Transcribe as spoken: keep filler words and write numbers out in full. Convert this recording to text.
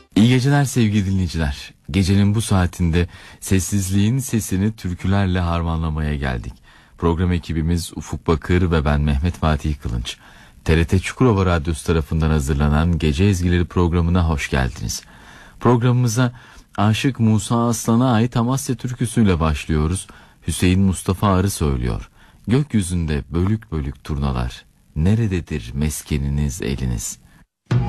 İyi geceler sevgili dinleyiciler. Gecenin bu saatinde sessizliğin sesini türkülerle harmanlamaya geldik. Program ekibimiz Ufuk Bakır ve ben Mehmet Fatih Kılınç. T R T Çukurova Radyosu tarafından hazırlanan Gece Ezgileri programına hoş geldiniz. Programımıza Aşık Musa Aslan'a ait Amasya türküsüyle başlıyoruz. Hüseyin Mustafa Arı söylüyor. Gökyüzünde bölük bölük turnalar, nerededir meskeniniz eliniz?